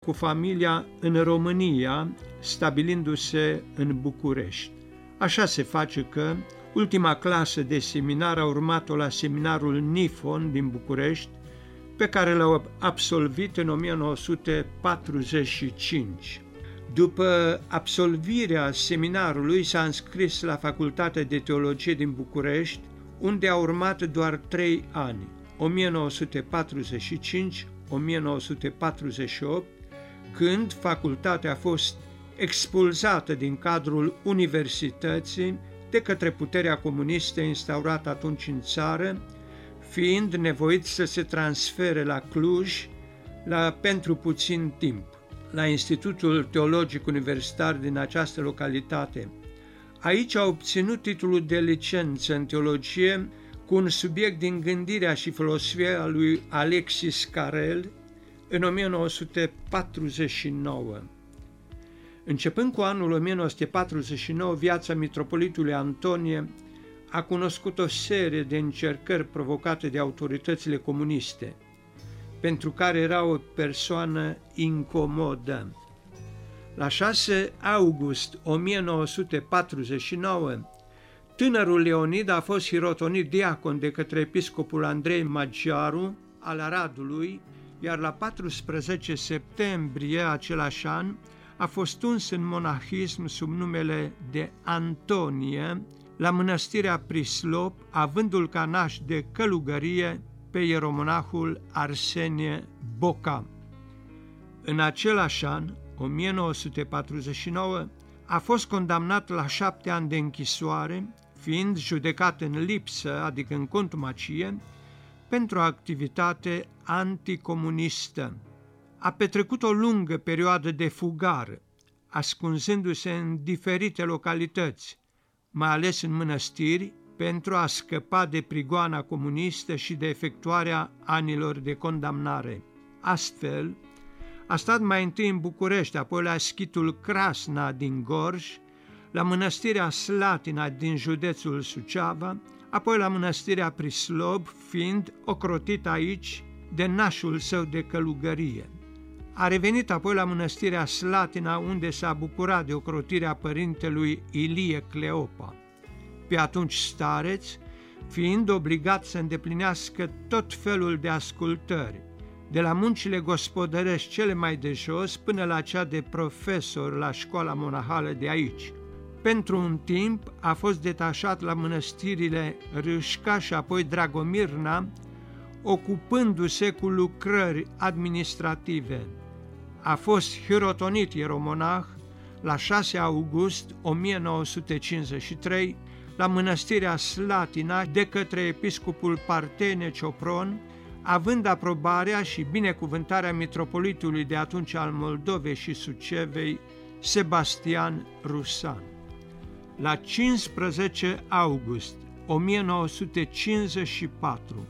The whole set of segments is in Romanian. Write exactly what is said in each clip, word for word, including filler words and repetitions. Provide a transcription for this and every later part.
cu familia în România, stabilindu-se în București. Așa se face că ultima clasă de seminar a urmat-o la seminarul Nifon din București, pe care l-au absolvit în o mie nouă sute patruzeci și cinci. După absolvirea seminarului s-a înscris la Facultatea de Teologie din București, unde a urmat doar trei ani, o mie nouă sute patruzeci și cinci - o mie nouă sute patruzeci și opt, când facultatea a fost expulzată din cadrul universității de către puterea comunistă instaurată atunci în țară, fiind nevoit să se transfere la Cluj la, pentru puțin timp, la Institutul Teologic Universitar din această localitate. Aici a obținut titlul de licență în teologie cu un subiect din gândirea și filosofia lui Alexis Carrel în o mie nouă sute patruzeci și nouă. Începând cu anul o mie nouă sute patruzeci și nouă, viața mitropolitului Antonie a cunoscut o serie de încercări provocate de autoritățile comuniste, pentru care era o persoană incomodă. La șase august o mie nouă sute patruzeci și nouă, tânărul Leonid a fost hirotonit diacon de către episcopul Andrei Maggiaru al Aradului, iar la paisprezece septembrie același an a fost uns în monahism sub numele de Antonie la mănăstirea Prislop, avându-l ca naș de călugărie pe ieromonahul Arsenie Boca. În același an, o mie nouă sute patruzeci și nouă, a fost condamnat la șapte ani de închisoare, fiind judecat în lipsă, adică în contumacie, pentru o activitate anticomunistă. A petrecut o lungă perioadă de fugar, ascunzându-se în diferite localități, mai ales în mănăstiri, pentru a scăpa de prigoana comunistă și de efectuarea anilor de condamnare. Astfel, a stat mai întâi în București, apoi la schitul Crasna din Gorj, la mănăstirea Slatina din județul Suceava, apoi la mănăstirea Prislop, fiind ocrotit aici de nașul său de călugărie. A revenit apoi la mănăstirea Slatina, unde s-a bucurat de ocrotirea părintelui Ilie Cleopa, pe atunci stareț, fiind obligat să îndeplinească tot felul de ascultări, de la muncile gospodărești cele mai de jos până la cea de profesor la școala monahală de aici. Pentru un timp a fost detașat la mănăstirile Râșca și apoi Dragomirna, ocupându-se cu lucrări administrative. A fost hirotonit ieromonah la șase august o mie nouă sute cincizeci și trei la mănăstirea Slatina de către episcopul Partene Ciopron, având aprobarea și binecuvântarea mitropolitului de atunci al Moldovei și Sucevei, Sebastian Rusan. La cincisprezece august o mie nouă sute cincizeci și patru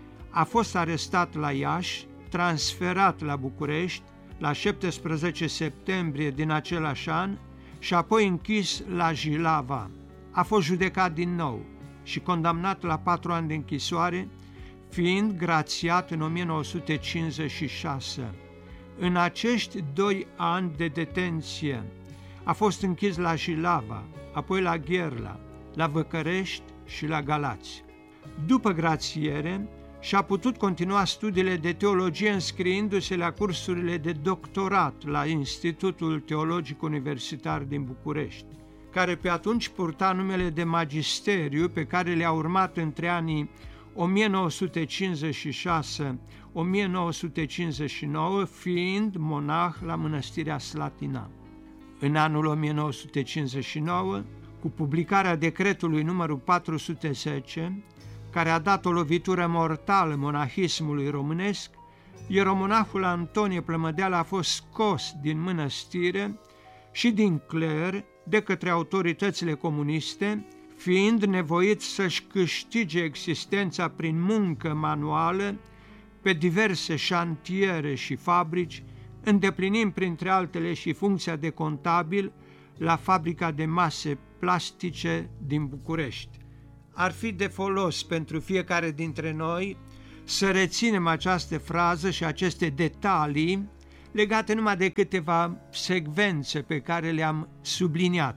a fost arestat la Iași, transferat la București la șaptesprezece septembrie din același an și apoi închis la Jilava. A fost judecat din nou și condamnat la patru ani de închisoare, fiind grațiat în o mie nouă sute cincizeci și șase. În acești doi ani de detenție a fost închis la Jilava, apoi la Gherla, la Văcărești și la Galați. După grațiere, și-a putut continua studiile de teologie înscriindu-se la cursurile de doctorat la Institutul Teologic Universitar din București, care pe atunci purta numele de magisteriu, pe care le-a urmat între anii o mie nouă sute cincizeci și șase - o mie nouă sute cincizeci și nouă, fiind monah la mănăstirea Slatina. În anul o mie nouă sute cincizeci și nouă, cu publicarea decretului numărul patru sute zece, care a dat o lovitură mortală monahismului românesc, ieromonahul Antonie Plămădeal a fost scos din mănăstire și din cler de către autoritățile comuniste, fiind nevoit să-și câștige existența prin muncă manuală pe diverse șantiere și fabrici, îndeplinind printre altele și funcția de contabil la fabrica de mase plastice din București. Ar fi de folos pentru fiecare dintre noi să reținem această frază și aceste detalii legate numai de câteva secvențe pe care le-am subliniat.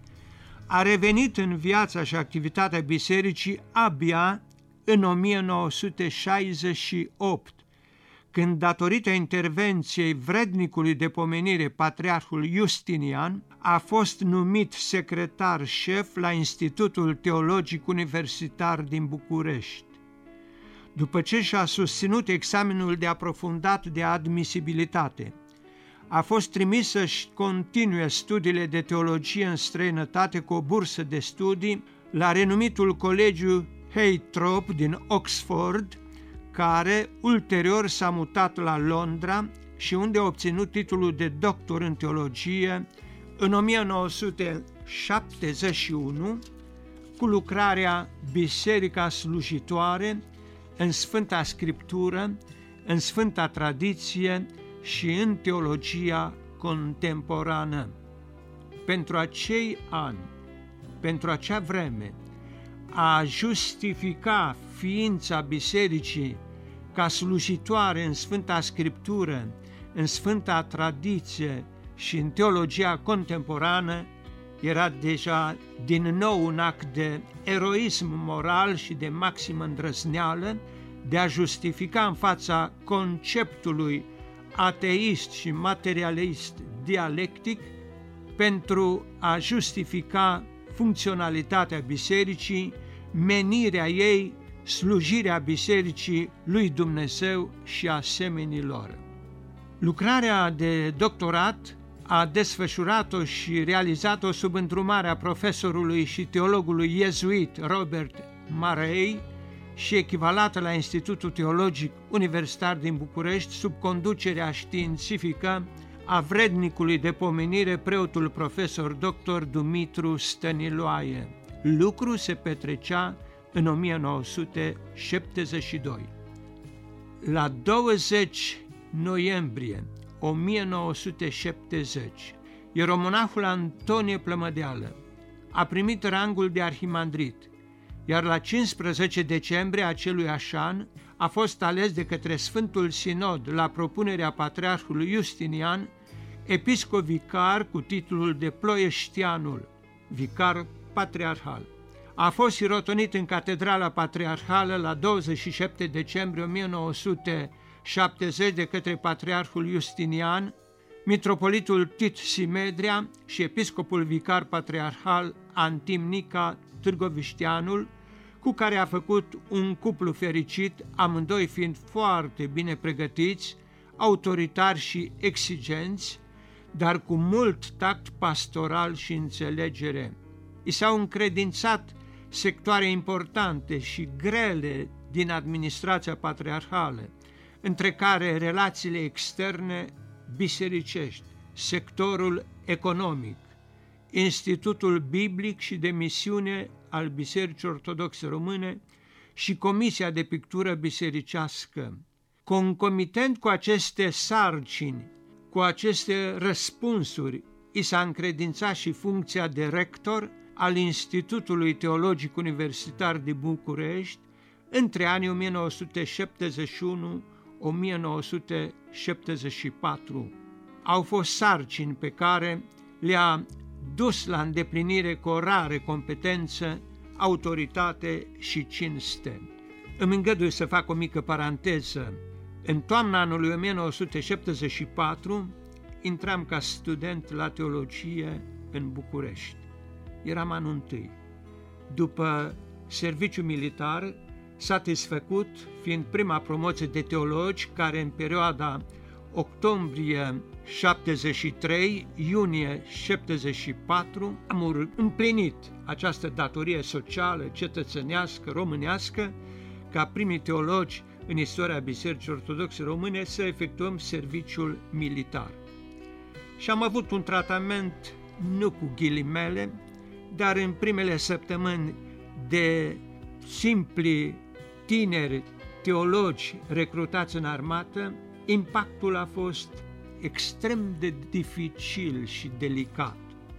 A revenit în viața și activitatea bisericii abia în o mie nouă sute șaizeci și opt, când, datorită intervenției vrednicului de pomenire, patriarhul Justinian, a fost numit secretar șef la Institutul Teologic Universitar din București. După ce și-a susținut examenul de aprofundat de admisibilitate, a fost trimis să-și continue studiile de teologie în străinătate cu o bursă de studii la renumitul colegiu Heitrop din Oxford, care ulterior s-a mutat la Londra și unde a obținut titlul de doctor în teologie în o mie nouă sute șaptezeci și unu cu lucrarea Biserica slujitoare în Sfânta Scriptură, în Sfânta Tradiție și în teologia contemporană. Pentru acei ani, pentru acea vreme, a justifica ființa bisericii ca slujitoare în Sfânta Scriptură, în Sfânta Tradiție și în teologia contemporană era deja din nou un act de eroism moral și de maximă îndrăzneală de a justifica în fața conceptului ateist și materialist dialectic, pentru a justifica funcționalitatea bisericii, menirea ei, slujirea bisericii lui Dumnezeu și asemenilor. Lucrarea de doctorat a desfășurat-o și realizat-o sub îndrumarea profesorului și teologului iezuit Robert Murray și echivalată la Institutul Teologic Universitar din București sub conducerea științifică a vrednicului de pomenire, preotul profesor doctor Dumitru Stăniloae. Lucru se petrecea în o mie nouă sute șaptezeci și doi. La douăzeci noiembrie o mie nouă sute șaptezeci, ieromonahul Antonie Plămădeală a primit rangul de arhimandrit, iar la cincisprezece decembrie aceluiași an a fost ales de către Sfântul Sinod, la propunerea patriarhului Justinian, episcop vicar cu titlul de Ploieștianul, vicar patriarhal. A fost sirotonit în Catedrala Patriarhală la douăzeci și șapte decembrie o mie nouă sute șaptezeci de către patriarhul Justinian, mitropolitul Tit Simedrea și episcopul vicar patriarhal Antim Nica Târgovișteanul, cu care a făcut un cuplu fericit, amândoi fiind foarte bine pregătiți, autoritari și exigenți, dar cu mult tact pastoral și înțelegere. I s-au încredințat sectoare importante și grele din administrația patriarhală, între care relațiile externe bisericești, sectorul economic, Institutul Biblic și de Misiune al Bisericii Ortodoxe Române și Comisia de Pictură Bisericească. Concomitent cu aceste sarcini, cu aceste răspunsuri, i s-a încredințat și funcția de rector al Institutului Teologic Universitar din București între anii o mie nouă sute șaptezeci și unu - o mie nouă sute șaptezeci și patru. Au fost sarcini pe care le-a dus la îndeplinire cu o rare competență, autoritate și cinste. Îmi îngădui să fac o mică paranteză. În toamna anului o mie nouă sute șaptezeci și patru intram ca student la teologie în București. Eram anul întâi. După serviciu militar, satisfăcut, fiind prima promoție de teologi care în perioada octombrie șaptezeci și trei, iunie șaptezeci și patru, am împlinit această datorie socială, cetățenească, românească, ca primii teologi în istoria Bisericii Ortodoxe Române să efectuăm serviciul militar. Și am avut un tratament, nu cu ghilimele, dar în primele săptămâni de simpli tineri teologi recrutați în armată, impactul a fost extrem de dificil și delicat.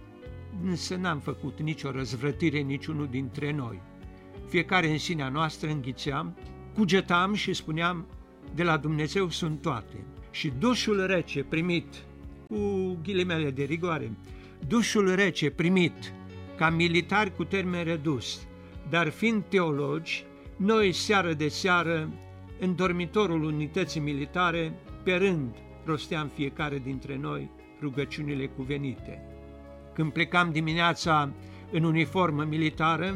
Însă n-am făcut nicio răzvrătire niciunul dintre noi. Fiecare în sinea noastră înghițeam, cugetam și spuneam, de la Dumnezeu sunt toate. Și dușul rece primit, cu ghilimele de rigoare, dușul rece primit ca militari cu termen redus, dar fiind teologi, noi seară de seară, în dormitorul unității militare, pe rând, rosteam fiecare dintre noi rugăciunile cuvenite. Când plecam dimineața în uniformă militară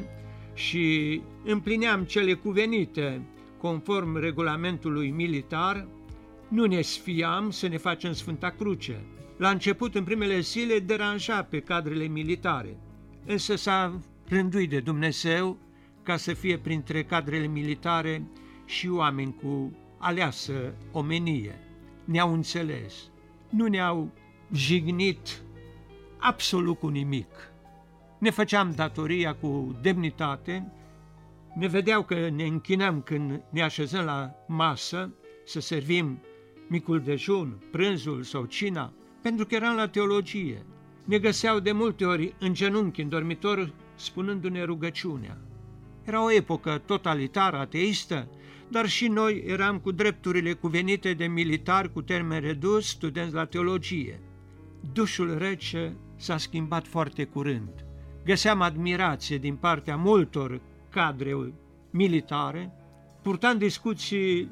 și împlineam cele cuvenite conform regulamentului militar, nu ne sfiam să ne facem Sfânta Cruce. La început, în primele zile, deranja pe cadrele militare, însă s-a rânduit de Dumnezeu ca să fie printre cadrele militare și oameni cu aleasă omenie. Ne-au înțeles, nu ne-au jignit absolut cu nimic. Ne făceam datoria cu demnitate, ne vedeau că ne închinăm când ne așezăm la masă să servim micul dejun, prânzul sau cina, pentru că eram la teologie. Ne găseau de multe ori în genunchi în dormitor spunându-ne rugăciunea. Era o epocă totalitară, ateistă, dar și noi eram cu drepturile cuvenite de militari cu termen redus, studenți la teologie. Dușul rece s-a schimbat foarte curând. Găseam admirație din partea multor cadre militare, purtam discuții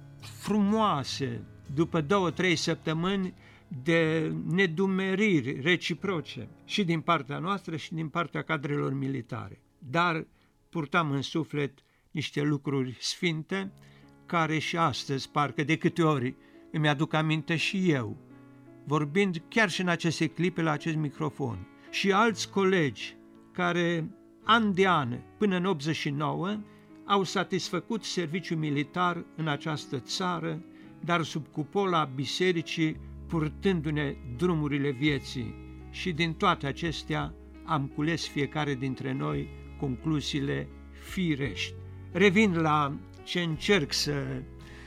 frumoase după două, trei săptămâni de nedumeriri reciproce și din partea noastră și din partea cadrelor militare. Dar purtam în suflet niște lucruri sfinte care și astăzi, parcă de câte ori îmi aduc aminte și eu, vorbind chiar și în aceste clipe la acest microfon, și alți colegi care an de an, până în optzeci și nouă, au satisfăcut serviciul militar în această țară, dar sub cupola bisericii, purtându-ne drumurile vieții. Și din toate acestea am cules fiecare dintre noi concluziile firești. Revin la ce încerc să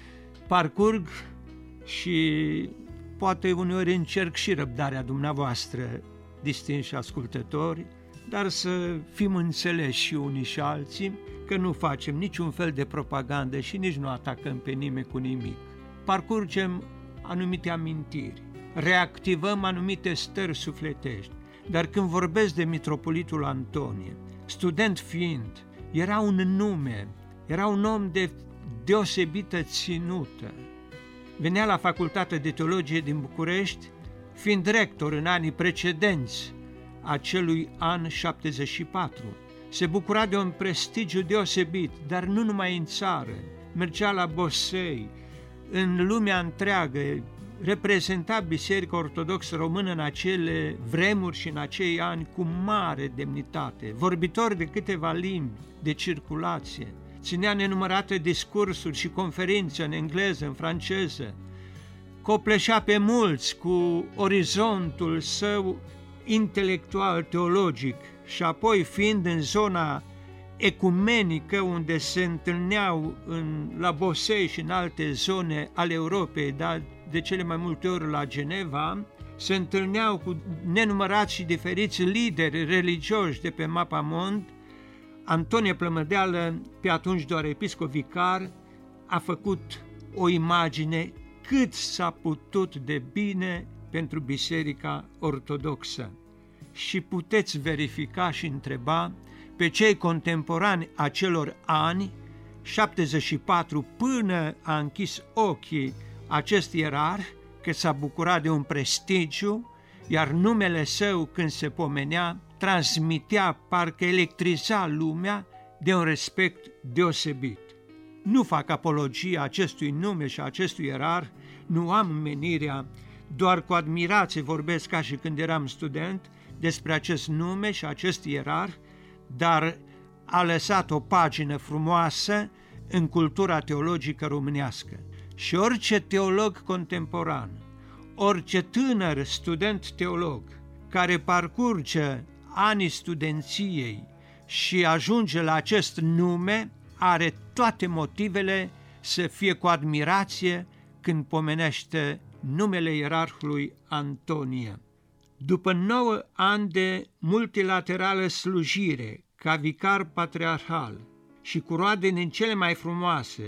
parcurg și poate uneori încerc și răbdarea dumneavoastră, distinși ascultători, dar să fim înțeleși și unii și alții, că nu facem niciun fel de propagandă și nici nu atacăm pe nimeni cu nimic. Parcurgem anumite amintiri, reactivăm anumite stări sufletești, dar când vorbesc de mitropolitul Antonie, student fiind, era un nume, era un om de deosebită ținută. Venea la Facultatea de Teologie din București, fiind rector în anii precedenți acelui an șaptezeci și patru. Se bucura de un prestigiu deosebit, dar nu numai în țară. Mergea la Bosei, în lumea întreagă, reprezenta Biserica Ortodoxă Română în acele vremuri și în acei ani cu mare demnitate, vorbitor de câteva limbi de circulație, ținea nenumărate discursuri și conferințe în engleză, în franceză, copleșea pe mulți cu orizontul său intelectual, teologic, și apoi fiind în zona ecumenică unde se întâlneau în, la Bosei și în alte zone ale Europei, dar de cele mai multe ori la Geneva, se întâlneau cu nenumărați și diferiți lideri religioși de pe mapamond. Antonie Plămădeală, pe atunci doar episcop vicar, a făcut o imagine cât s-a putut de bine pentru Biserica Ortodoxă. Și puteți verifica și întreba pe cei contemporani acelor ani, șaptezeci și patru, până a închis ochii acest ierarh, că s-a bucurat de un prestigiu, iar numele său, când se pomenea, transmitea, parcă electriza lumea de un respect deosebit. Nu fac apologia acestui nume și acestui ierarh, nu am menirea, doar cu admirație vorbesc ca și când eram student despre acest nume și acest ierarh, dar a lăsat o pagină frumoasă în cultura teologică românească. Și orice teolog contemporan, orice tânăr student teolog care parcurge anii studenției și ajunge la acest nume, are toate motivele să fie cu admirație când pomenește numele ierarhului Antonie. După nouă ani de multilaterală slujire ca vicar patriarhal și cu roade din cele mai frumoase,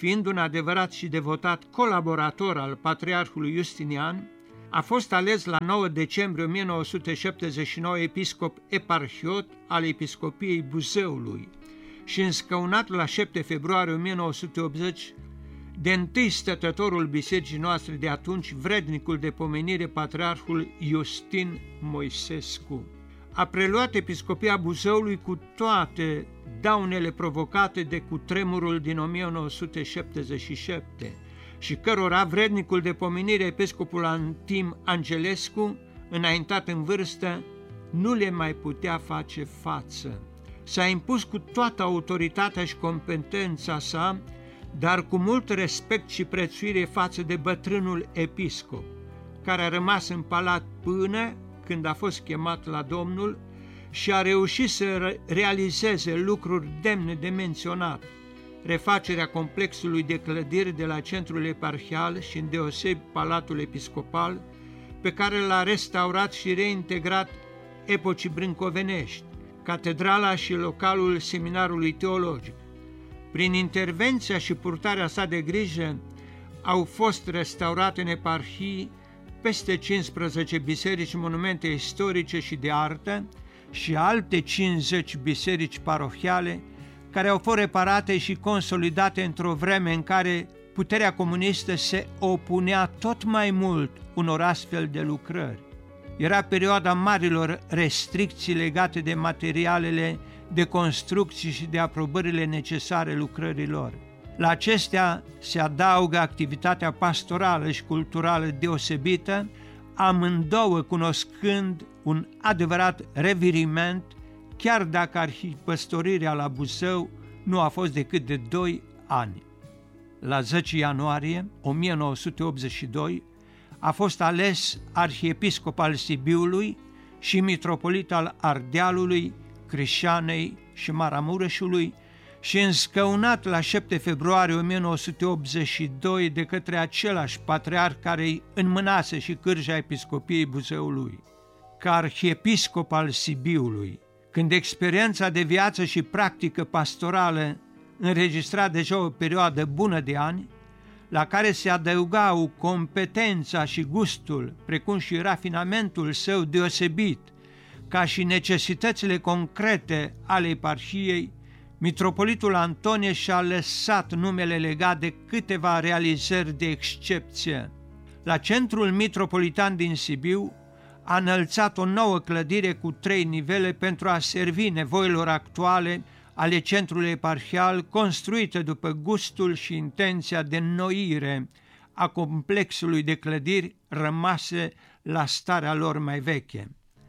fiind un adevărat și devotat colaborator al patriarhului Justinian, a fost ales la nouă decembrie o mie nouă sute șaptezeci și nouă episcop eparhiot al Episcopiei Buzăului și înscăunat la șapte februarie o mie nouă sute optzeci de întâi stătătorul bisericii noastre de atunci, vrednicul de pomenire patriarhul Iustin Moisescu. A preluat episcopia Buzăului cu toate daunele provocate de cutremurul din o mie nouă sute șaptezeci și șapte și cărora vrednicul de pomenire episcopul Antim Angelescu, înaintat în vârstă, nu le mai putea face față. S-a impus cu toată autoritatea și competența sa, dar cu mult respect și prețuire față de bătrânul episcop, care a rămas în palat până când a fost chemat la Domnul și a reușit să realizeze lucruri demne de menționat: refacerea complexului de clădiri de la centrul eparhial și îndeosebi palatul episcopal, pe care l-a restaurat și reintegrat epocii brâncovenești, catedrala și localul seminarului teologic. Prin intervenția și purtarea sa de grijă au fost restaurate în eparhii peste cincisprezece biserici, monumente istorice și de artă și alte cincizeci biserici parohiale, care au fost reparate și consolidate într-o vreme în care puterea comunistă se opunea tot mai mult unor astfel de lucrări. Era perioada marilor restricții legate de materialele de construcții și de aprobările necesare lucrărilor. La acestea se adaugă activitatea pastorală și culturală deosebită, amândouă cunoscând un adevărat reviriment, chiar dacă arhipăstorirea la Buzău nu a fost decât de doi ani. La zece ianuarie o mie nouă sute optzeci și doi a fost ales arhiepiscop al Sibiului și mitropolit al Ardealului, Crișanei și Maramureșului și înscăunat la șapte februarie o mie nouă sute optzeci și doi de către același patriarh care îi înmânase și cârja episcopiei Buzăului. Ca arhiepiscop al Sibiului, când experiența de viață și practică pastorală înregistra deja o perioadă bună de ani, la care se adăugau competența și gustul, precum și rafinamentul său deosebit, ca și necesitățile concrete ale eparhiei, mitropolitul Antonie și-a lăsat numele legat de câteva realizări de excepție. La centrul mitropolitan din Sibiu a înălțat o nouă clădire cu trei nivele pentru a servi nevoilor actuale ale centrului eparhial, construită după gustul și intenția de înnoire a complexului de clădiri rămase la starea lor mai veche.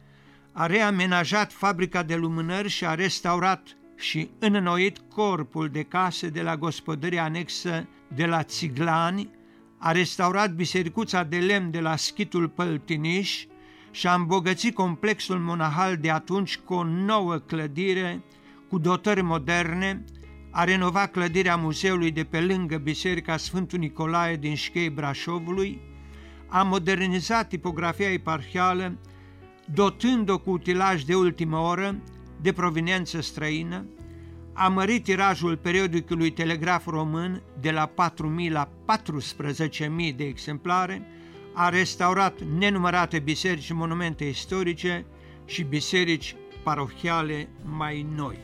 A reamenajat fabrica de lumânări și a restaurat și înnoit corpul de case de la gospodăria anexă de la Țiglani, a restaurat bisericuța de lemn de la Schitul Păltiniș și a îmbogățit complexul monahal de atunci cu o nouă clădire cu dotări moderne, a renovat clădirea muzeului de pe lângă Biserica Sfântul Nicolae din Șchei Brașovului, a modernizat tipografia eparhială, dotând-o cu utilaj de ultimă oră, de proveniență străină, a mărit tirajul periodicului Telegraf Român de la patru mii la paisprezece mii de exemplare, a restaurat nenumărate biserici și monumente istorice și biserici parohiale mai noi.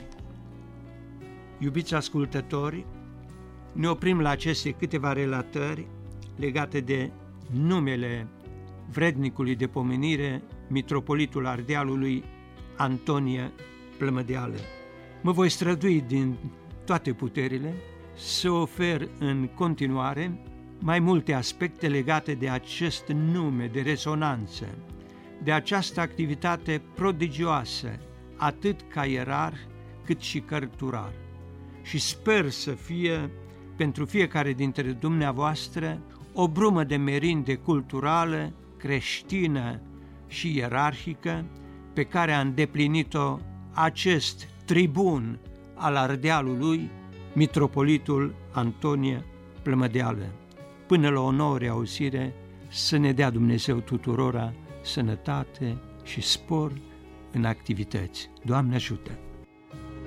Iubiți ascultători, ne oprim la aceste câteva relatări legate de numele vrednicului de pomenire, mitropolitul Ardealului, Antonie Plămădeală. Mă voi strădui din toate puterile să ofer în continuare mai multe aspecte legate de acest nume de rezonanță, de această activitate prodigioasă, atât ca ierarh cât și cărturar. Și sper să fie pentru fiecare dintre dumneavoastră o brumă de merinde culturală, creștină și ierarhică pe care a îndeplinit-o acest tribun al Ardealului, mitropolitul Antonie Plămădeală. Până la o nouă reauzire, să ne dea Dumnezeu tuturora sănătate și spor în activități. Doamne ajută!